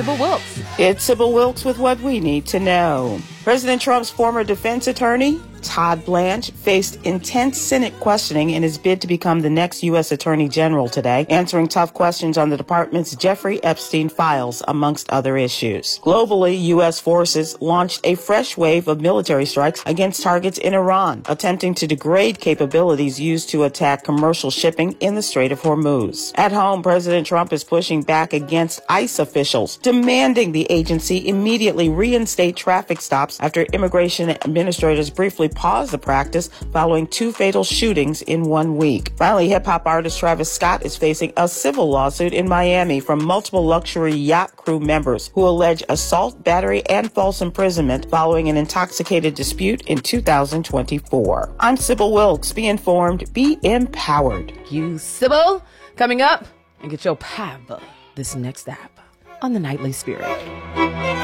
Sybil Wilkes. It's Sybil Wilkes with what we need to know. President Trump's former defense attorney, Todd Blanche, faced intense Senate questioning in his bid to become the next U.S. Attorney General today, answering tough questions on the department's Jeffrey Epstein files, amongst other issues. Globally, U.S. forces launched a fresh wave of military strikes against targets in Iran, attempting to degrade capabilities used to attack commercial shipping in the Strait of Hormuz. At home, President Trump is pushing back against ICE officials, demanding the agency immediately reinstate traffic stops after immigration administrators briefly paused the practice following 2 fatal shootings in 1 week. Finally, hip-hop artist Travis Scott is facing a civil lawsuit in Miami from multiple luxury yacht crew members who allege assault, battery, and false imprisonment following an intoxicated dispute in 2024. I'm Sybil Wilkes. Be informed, be empowered. You, Sybil. Coming up, and get your power this next app on the Nightly Spirit.